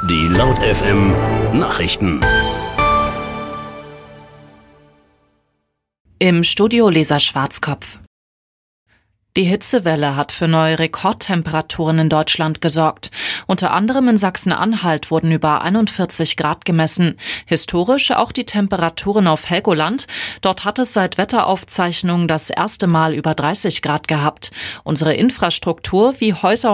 Die Laut FM Nachrichten. Im Studio Lisa Schwarzkopf. Die Hitzewelle hat für neue Rekordtemperaturen in Deutschland gesorgt. Unter anderem in Sachsen-Anhalt wurden über 41 Grad gemessen. Historisch auch die Temperaturen auf Helgoland. Dort hat es seit Wetteraufzeichnungen das erste Mal über 30 Grad gehabt. Unsere Infrastruktur wie Häuser